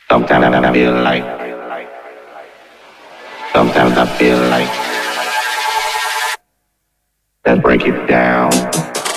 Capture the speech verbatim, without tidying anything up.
Sometimes I feel like, sometimes I feel like, let's break it down.